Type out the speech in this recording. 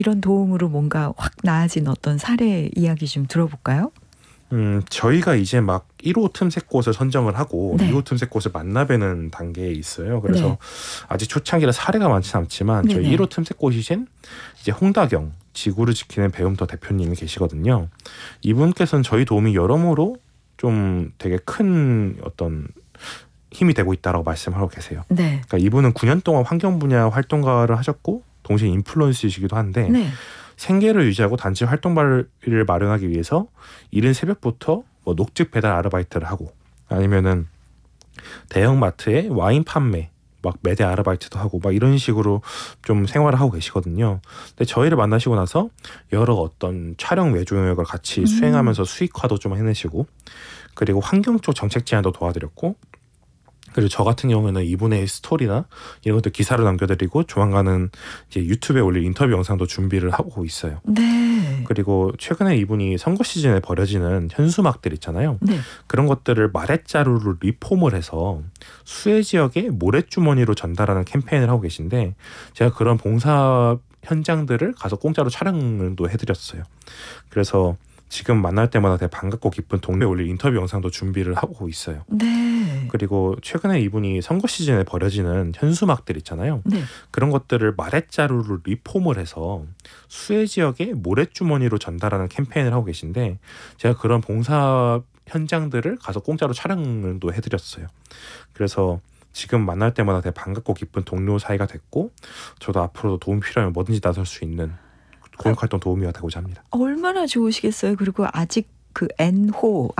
이런 도움으로 뭔가 확 나아진 어떤 사례 이야기 좀 들어볼까요? 저희가 이제 막 1호 틈새꽃을 선정을 하고 네. 2호 틈새꽃을 만나뵈는 단계에 있어요. 그래서 네. 아직 초창기라 사례가 많지는 않지만 저희 네네. 1호 틈새꽃이신 이제 홍다경 지구를 지키는 배움터 대표님이 계시거든요. 이분께서는 저희 도움이 여러모로 좀 되게 큰 어떤 힘이 되고 있다라고 말씀하고 계세요. 네. 그러니까 이분은 9년 동안 환경 분야 활동가를 하셨고 동시에 인플루언서이시기도 한데 네. 생계를 유지하고 단체 활동비를 마련하기 위해서 이른 새벽부터 뭐 녹즙 배달 아르바이트를 하고 아니면은 대형 마트에 와인 판매 막 매대 아르바이트도 하고 막 이런 식으로 좀 생활을 하고 계시거든요. 근데 저희를 만나시고 나서 여러 어떤 촬영 외주 영역을 같이 수행하면서 수익화도 좀 해내시고 그리고 환경 쪽 정책 제안도 도와드렸고 그리고 저 같은 경우에는 이분의 스토리나 이런 것들 기사를 남겨드리고 조만간은 이제 유튜브에 올릴 인터뷰 영상도 준비를 하고 있어요. 네. 그리고 최근에 이분이 선거 시즌에 버려지는 현수막들 있잖아요. 네. 그런 것들을 마랫자루로 리폼을 해서 수해 지역에 모래주머니로 전달하는 캠페인을 하고 계신데 제가 그런 봉사 현장들을 가서 공짜로 촬영도 해드렸어요. 그래서 지금 만날 때마다 되게 반갑고 기쁜 동네에 올릴 인터뷰 영상도 준비를 하고 있어요. 네. 그리고 최근에 이분이 선거 시즌에 버려지는 현수막들 있잖아요. 네. 그런 것들을 마랫자루로 리폼을 해서 수해 지역에 모래주머니로 전달하는 캠페인을 하고 계신데 제가 그런 봉사 현장들을 가서 공짜로 촬영도 해드렸어요. 그래서 지금 만날 때마다 되게 반갑고 기쁜 동료 사이가 됐고 저도 앞으로도 도움 필요하면 뭐든지 나설 수 있는 공익활동 도우미가 되고자 합니다. 얼마나 좋으시겠어요. 그리고 아직 그 N호